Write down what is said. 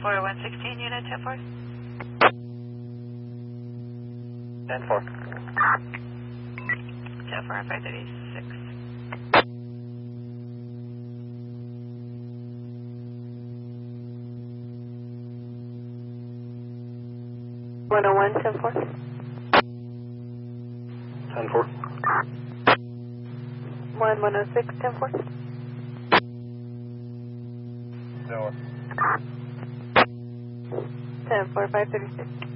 4116, unit 10-4. 10-4. 10-4 on 536. One oh one 10-4. 10-4. 1106 10-4. 0. 10-4 536.